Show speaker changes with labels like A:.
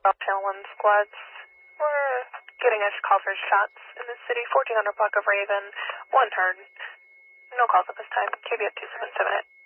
A: Channel 1 squads. We're getting us call for shots in the city, 1400 block of Raven, 1 heard. No calls at this time. KBF 2778.